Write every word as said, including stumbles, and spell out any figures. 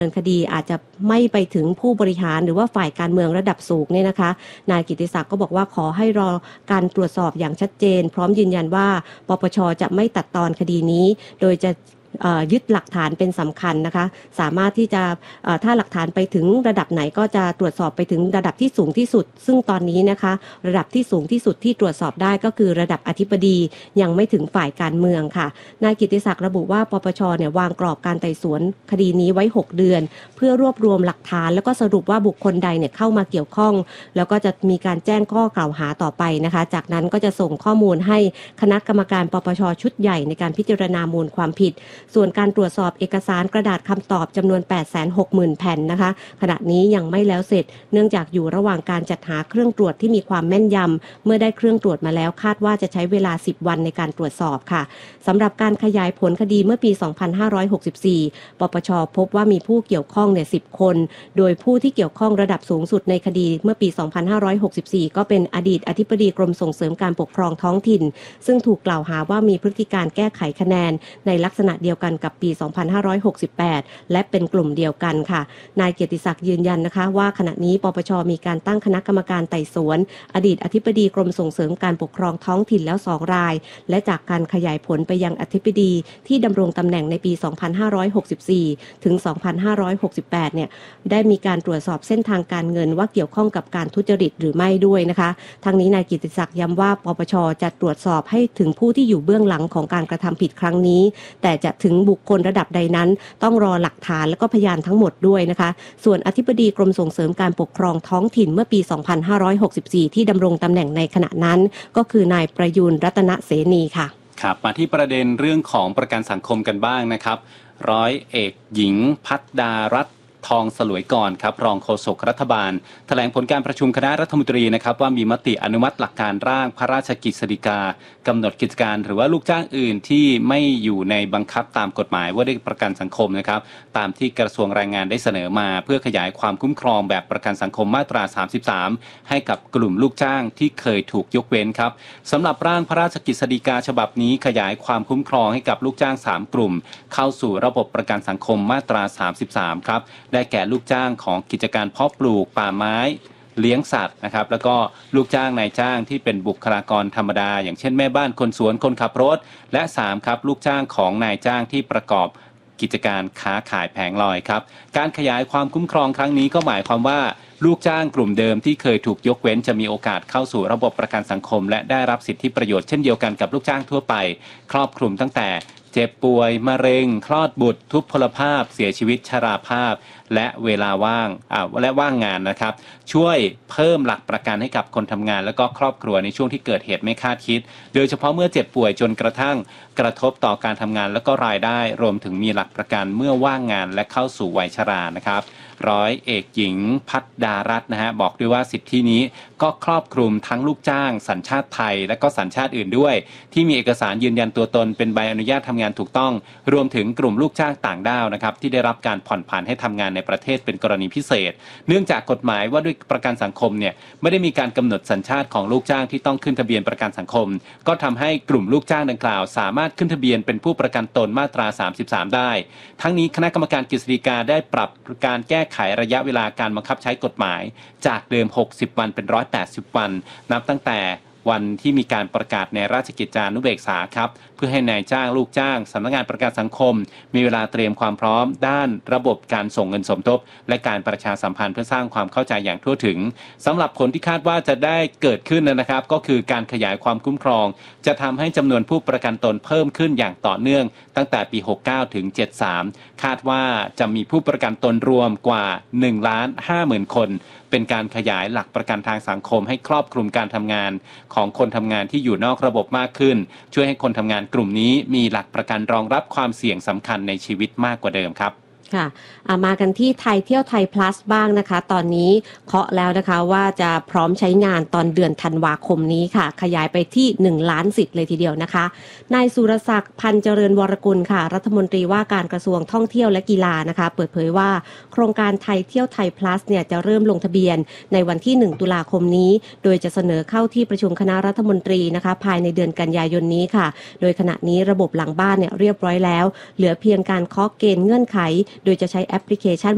เนินคดีอาจจะไม่ไปถึงผู้บริหารหรือว่าฝ่ายการเมืองระดับสูงเนี่ยนะคะนายกิติศักดิ์ก็บอกว่าขอให้รอการตรวจสอบอย่างชัดเจนพร้อมยืนยันว่าปปช.จะไม่ตัดตอนคดีนี้โดยจะยึดหลักฐานเป็นสำคัญนะคะสามารถที่จะถ้าหลักฐานไปถึงระดับไหนก็จะตรวจสอบไปถึงระดับที่สูงที่สุดซึ่งตอนนี้นะคะระดับที่สูงที่สุดที่ตรวจสอบได้ก็คือระดับอธิบดียังไม่ถึงฝ่ายการเมืองค่ะนายกิติศักดิ์ระบุว่าปปช.เนี่ยวางกรอบการไต่สวนคดีนี้ไว้หกเดือนเพื่อรวบรวมหลักฐานแล้วก็สรุปว่าบุคคลใดเนี่ยเข้ามาเกี่ยวข้องแล้วก็จะมีการแจ้งข้อกล่าวหาต่อไปนะคะจากนั้นก็จะส่งข้อมูลให้คณะกรรมการปปช.ชุดใหญ่ในการพิจารณามูลความผิดส่วนการตรวจสอบเอกสารกระดาษคำตอบจำนวน แปดแสนหกหมื่น แผ่นนะคะขณะนี้ยังไม่แล้วเสร็จเนื่องจากอยู่ระหว่างการจัดหาเครื่องตรวจที่มีความแม่นยำเมื่อได้เครื่องตรวจมาแล้วคาดว่าจะใช้เวลาสิบวันในการตรวจสอบค่ะสำหรับการขยายผลคดีเมื่อปี สองพันห้าร้อยหกสิบสี่ ปปช.พบว่ามีผู้เกี่ยวข้องเนี่ยสิบคนโดยผู้ที่เกี่ยวข้องระดับสูงสุดในคดีเมื่อปี สองพันห้าร้อยหกสิบสี่ ก็เป็นอดีตอธิบดีกรมส่งเสริมการปกครองท้องถิ่นซึ่งถูกกล่าวหาว่ามีพฤติการแก้ไขคะแนนในลักษณะเดียวกันกับปี สองพันห้าร้อยหกสิบแปด และเป็นกลุ่มเดียวกันค่ะนายเกียรติศักดิ์ยืนยันนะคะว่าขณะนี้ปปช.มีการตั้งคณะกรรมการไต่สวนอดีตอธิบดีกรมส่งเสริมการปกครองท้องถิ่นแล้วสองรายและจากการขยายผลไปยังอธิบดีที่ดำรงตำแหน่งในปี สองพันห้าร้อยหกสิบสี่ ถึง สองพันห้าร้อยหกสิบแปด เนี่ยได้มีการตรวจสอบเส้นทางการเงินว่าเกี่ยวข้องกับการทุจริตหรือไม่ด้วยนะคะทั้งนี้นายกิตติศักดิ์ย้ำว่าปปช.จะตรวจสอบให้ถึงผู้ที่อยู่เบื้องหลังของการกระทำผิดครั้งนี้แต่จะถึงบุคคลระดับใดนั้นต้องรอหลักฐานและก็พยานทั้งหมดด้วยนะคะส่วนอธิบดีกรมส่งเสริมการปกครองท้องถิ่นเมื่อปี สองพันห้าร้อยหกสิบสี่ ที่ดำรงตำแหน่งในขณะนั้นก็คือนายประยูรรัตนเสนีค่ะครับมาที่ประเด็นเรื่องของประกันสังคมกันบ้างนะครับร้อยเอกหญิงภัทรดารัตน์ทองสลวยก่อนครับรองโฆษกรัฐบาลแถลงผลการประชุมคณะรัฐมนตรีนะครับว่ามีมติอนุมัติหลักการร่างพระราชกฤษฎีกากำหนดกิจการหรือว่าลูกจ้างอื่นที่ไม่อยู่ในบังคับตามกฎหมายว่าด้วยประกันสังคมนะครับตามที่กระทรวงแรงงานได้เสนอมาเพื่อขยายความคุ้มครองแบบประกันสังคมมาตราสามสิบสามให้กับกลุ่มลูกจ้างที่เคยถูกยกเว้นครับสำหรับร่างพระราชกฤษฎีกาฉบับนี้ขยายความคุ้มครองให้กับลูกจ้างสามกลุ่มเข้าสู่ระบบประกันสังคมมาตราสามสิบสามครับได้แก่ลูกจ้างของกิจการเพาะปลูกป่าไม้เลี้ยงสัตว์นะครับแล้วก็ลูกจ้างนายจ้างที่เป็นบุคลากรธรรมดาอย่างเช่นแม่บ้านคนสวนคนขับรถและสามครับลูกจ้างของนายจ้างที่ประกอบกิจการค้าขายแผงลอยครับการขยายความคุ้มครองครั้งนี้ก็หมายความว่าลูกจ้างกลุ่มเดิมที่เคยถูกยกเว้นจะมีโอกาสเข้าสู่ระบบประกันสังคมและได้รับสิทธิประโยชน์เช่นเดียวกันกับลูกจ้างทั่วไปครอบคลุมตั้งแต่เจ็บป่วยมะเร็งคลอดบุตรทุพพลภาพเสียชีวิตชราภาพและเวลาว่างอ่าและว่างงานนะครับช่วยเพิ่มหลักประกันให้กับคนทำงานและก็ครอบครัวในช่วงที่เกิดเหตุไม่คาดคิดโดยเฉพาะเมื่อเจ็บป่วยจนกระทั่งกระทบต่อการทำงานและก็รายได้รวมถึงมีหลักประกันเมื่อว่างงานและเข้าสู่วัยชรานะครับร้อยเอกหญิงภัทรดารัตน์นะฮะบอกด้วยว่าสิทธินี้ก็ครอบคลุมทั้งลูกจ้างสัญชาติไทยและก็สัญชาติอื่นด้วยที่มีเอกสารยืนยันตัวตนเป็นใบอนุญาตทำงานถูกต้องรวมถึงกลุ่มลูกจ้างต่างด้าวนะครับที่ได้รับการผ่อนผันให้ทำงานในประเทศเป็นกรณีพิเศษเนื่องจากกฎหมายว่าด้วยประกันสังคมเนี่ยไม่ได้มีการกำหนดสัญชาติของลูกจ้างที่ต้องขึ้นทะเบียนประกันสังคมก็ทำให้กลุ่มลูกจ้างดังกล่าวสามารถขึ้นทะเบียนเป็นผู้ประกันตนมาตราสามสิบสามได้ทั้งนี้คณะกรรมการกฤษฎีกาได้ปรับการแก้ไขระยะเวลาการบังคับใช้กฎหมายจากเดิมหกสิบวันเป็นหนึ่งร้อยแปดสิบวันนับตั้งแต่วันที่มีการประกาศในราชกิจจานุเบกษาครับเพื่อให้นายจ้างลูกจ้างสำนักงานประกันสังคมมีเวลาเตรียมความพร้อมด้านระบบการส่งเงินสมทบและการประชาสัมพันธ์เพื่อสร้างความเข้าใจอย่างทั่วถึงสำหรับผลที่คาดว่าจะได้เกิดขึ้นนะครับก็คือการขยายความคุ้มครองจะทำให้จำนวนผู้ประกันตนเพิ่มขึ้นอย่างต่อเนื่องตั้งแต่ปีหกสิบเก้าถึงเจ็ดสิบสามคาดว่าจะมีผู้ประกันตนรวมกว่า หนึ่งล้านห้าหมื่น คนเป็นการขยายหลักประกันทางสังคมให้ครอบคลุมการทำงานของคนทำงานที่อยู่นอกระบบมากขึ้นช่วยให้คนทำงานกลุ่มนี้มีหลักประกันรองรับความเสี่ยงสำคัญในชีวิตมากกว่าเดิมครับค่ะมากันที่ไทยเที่ยวไทย plus บ้างนะคะตอนนี้เคาะแล้วนะคะว่าจะพร้อมใช้งานตอนเดือนธันวาคมนี้ค่ะขยายไปที่หนึ่งล้านสิทธิ์เลยทีเดียวนะคะนายสุรศักดิ์พันเจริญวรกุลค่ะรัฐมนตรีว่าการกระทรวงท่องเที่ยวและกีฬานะคะเปิดเผยว่าโครงการไทยเที่ยวไทย plus เนี่ยจะเริ่มลงทะเบียนในวันที่หนึ่งตุลาคมนี้โดยจะเสนอเข้าที่ประชุมคณะรัฐมนตรีนะคะภายในเดือนกันยายนนี้ค่ะโดยขณะนี้ระบบหลังบ้านเนี่ยเรียบร้อยแล้วเหลือเพียงการเคาะเกณฑ์เงื่อนไขโดยจะใช้แอปพลิเคชัน